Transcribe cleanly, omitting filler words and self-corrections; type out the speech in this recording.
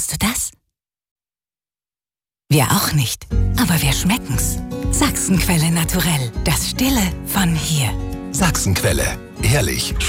Hörst du das? Wir auch nicht, aber wir schmecken's. Sachsenquelle naturell, das Stille von hier. Sachsenquelle, ehrlich,